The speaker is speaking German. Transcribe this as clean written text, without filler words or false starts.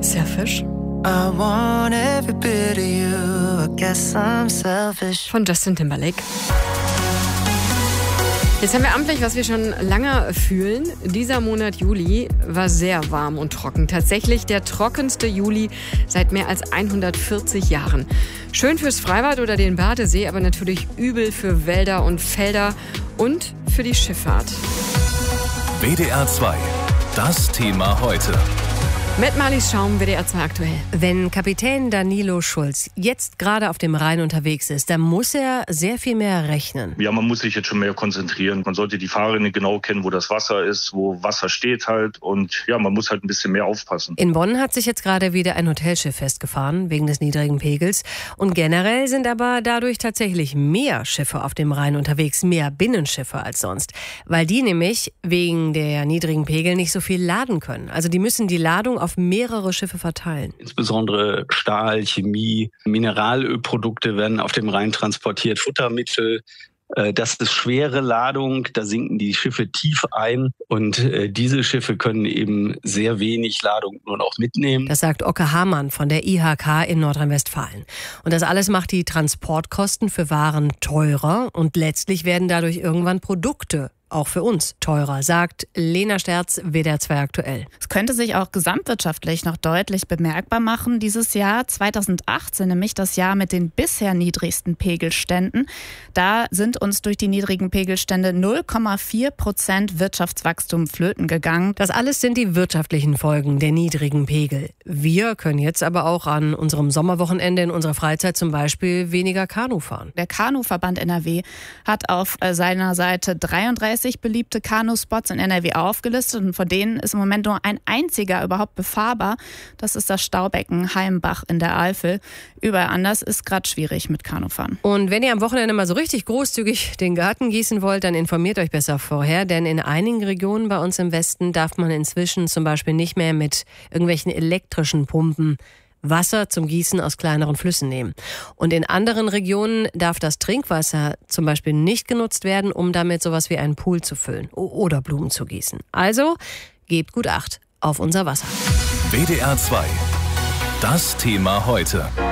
Selfish. I want every bit of you. I guess I'm selfish. Von Justin Timberlake. Jetzt haben wir amtlich, was wir schon lange fühlen. Dieser Monat Juli war sehr warm und trocken. Tatsächlich der trockenste Juli seit mehr als 140 Jahren. Schön fürs Freibad oder den Badesee, aber natürlich übel für Wälder und Felder und für die Schifffahrt. WDR 2, das Thema heute. Mit Marlies Schaum, WDR 2 aktuell. Wenn Kapitän Danilo Schulz jetzt gerade auf dem Rhein unterwegs ist, dann muss er sehr viel mehr rechnen. Ja, man muss sich jetzt schon mehr konzentrieren. Man sollte die Fahrrinne genau kennen, wo das Wasser ist, wo Wasser steht halt. Und ja, man muss halt ein bisschen mehr aufpassen. In Bonn hat sich jetzt gerade wieder ein Hotelschiff festgefahren, wegen des niedrigen Pegels. Und generell sind aber dadurch tatsächlich mehr Schiffe auf dem Rhein unterwegs, mehr Binnenschiffe als sonst. Weil die nämlich wegen der niedrigen Pegel nicht so viel laden können. Also die müssen die Ladung auf mehrere Schiffe verteilen. Insbesondere Stahl, Chemie, Mineralölprodukte werden auf dem Rhein transportiert, Futtermittel. Das ist schwere Ladung, da sinken die Schiffe tief ein und diese Schiffe können eben sehr wenig Ladung nur noch mitnehmen. Das sagt Oke Hamann von der IHK in Nordrhein-Westfalen. Und das alles macht die Transportkosten für Waren teurer und letztlich werden dadurch irgendwann Produkte auch für uns teurer, sagt Lena Sterz, WDR 2 aktuell. Es könnte sich auch gesamtwirtschaftlich noch deutlich bemerkbar machen dieses Jahr. 2018, nämlich das Jahr mit den bisher niedrigsten Pegelständen. Da sind uns durch die niedrigen Pegelstände 0,4% Wirtschaftswachstum flöten gegangen. Das alles sind die wirtschaftlichen Folgen der niedrigen Pegel. Wir können jetzt aber auch an unserem Sommerwochenende in unserer Freizeit zum Beispiel weniger Kanu fahren. Der Kanuverband NRW hat auf seiner Seite 33 beliebte Kanuspots in NRW aufgelistet und von denen ist im Moment nur ein einziger überhaupt befahrbar. Das ist das Staubecken Heimbach in der Eifel. Überall anders ist gerade schwierig mit Kanufahren. Und wenn ihr am Wochenende mal so richtig großzügig den Garten gießen wollt, dann informiert euch besser vorher, denn in einigen Regionen bei uns im Westen darf man inzwischen zum Beispiel nicht mehr mit irgendwelchen elektrischen Pumpen Wasser zum Gießen aus kleineren Flüssen nehmen. Und in anderen Regionen darf das Trinkwasser zum Beispiel nicht genutzt werden, um damit sowas wie einen Pool zu füllen oder Blumen zu gießen. Also gebt gut Acht auf unser Wasser. WDR 2, das Thema heute.